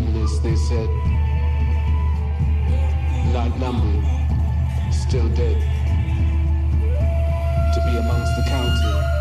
evil is, they said, not numbered, still dead, to be amongst the counted.